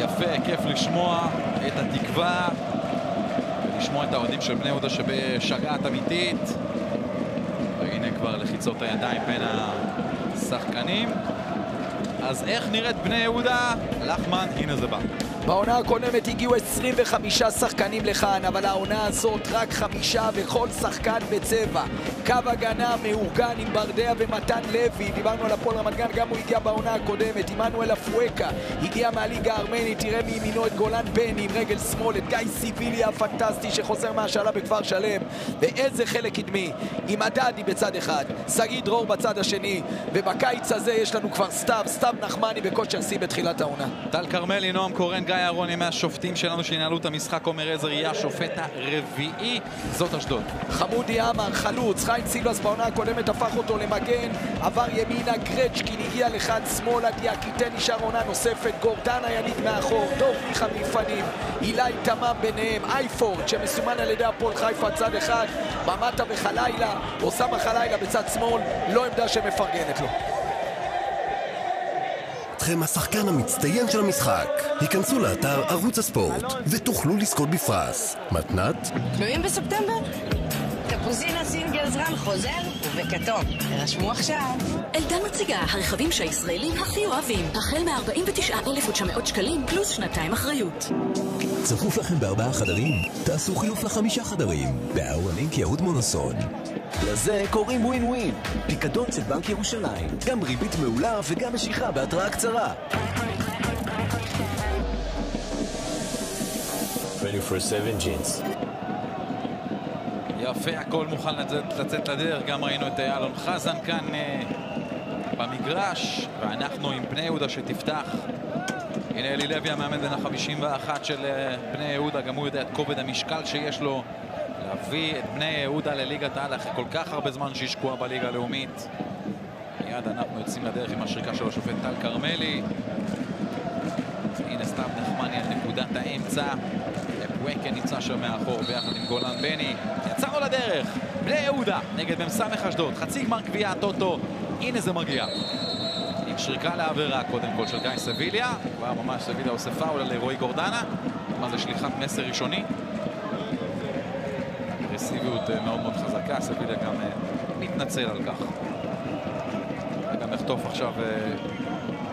יפה, כיף לשמוע את התקווה, לשמוע את האוהדים של בני יהודה שבשגעת אמיתית. והנה כבר לחיצות הידיים בין השחקנים. אז איך נראית בני יהודה? לחמן, הנה זה בא. בעונה הקודמת הגיעו 25 שחקנים לכאן, אבל העונה הזאת רק 5 וכל שחקן בצבע. קו הגנה מאורגן עם ברדיה ומתן לוי, דיברנו על הפועל רמת גן, גם הוא הגיע בעונה הקודמת. עמנואל אפואקה הגיע מהליגה הארמנית, תראה מימינו את גולן בני עם רגל שמאל, את גיא סיביליה הפנטסטי שחוזר מהשאלה בכפר שלם. ואיזה חלק קדמי, עם עדדי בצד אחד, סגי דרור בצד השני, ובקיץ הזה יש לנו כבר סתיו נחמני בכושר שיא בתחילת העונה. טל כרמלי, נועם קורן, גיא אהרוני מהשופטים שלנו שינהלו את המשחק. עומר עזר יהיה השופט הרביעי, זאת אשדוד. חמודי עמר, חלוץ, חיים סילבס בעונה הקודמת הפך אותו למגן, עבר ימינה, גרצ'קין הגיע לחד שמאלה, דיאקיטן נשאר עונה נוספת, גורדן היליד מאחור, דוב מיכה מלפנים, אילי תמם ביניהם, אייפורד שמסומן על ידי הפועל חיפה צד אחד, במטה וחלילה, אוסמה חלילה בצד שמאל, לא עמדה שמפרגנת לו. אתכם השחקן המצטיין של המשחק. היכנסו לאתר ערוץ הספורט ותוכלו לזכות בפרס. מתנת? תלויים בספטמבר? קפוזינה סינגל זרן חוזר ובכתום. הרשמו עכשיו. אלדן מציגה הרכבים שהישראלים הכי אוהבים. החל מ-49,900 שקלים פלוס 2 אחריות. צפוף לכם ב4 חדרים? תעשו חילוף ל5 חדרים. באהרונינק יהוד מונוסון. לזה קוראים ווין ווין. פיקדון של בנק ירושלים. גם ריבית מעולה וגם משיכה בהתראה קצרה. 24/7 ג'ינס. יפה, הכל מוכן לצאת לדרך. גם ראינו את אלון חזן כאן במגרש, ואנחנו עם בני יהודה שתפתח. הנה אלי לוי, המאמן בן ה-51 של בני יהודה, גם הוא יודע את כובד המשקל שיש לו להביא את בני יהודה לליגת העל אחרי כל כך הרבה זמן שהשקוע בליגה הלאומית. מיד אנחנו יוצאים לדרך עם השריקה של השופט טל כרמלי. הנה סתיו נחמני על נקודת האמצע. אפואקה נמצא שם מאחור ביחד עם גולן בני. יצאנו לדרך, בני יהודה נגד מ"ס אשדוד, חצי גמר גביע הטוטו. הנה זה מגיע עם שריקה לעבירה קודם כל של גיא סביליה, כבר ממש סביליה עושה פאול על רועי גורדנה. מה זה, שליחת מסר ראשוני? אגרסיביות מאוד מאוד חזקה, סביליה גם מתנצל על כך, וגם יחטוף עכשיו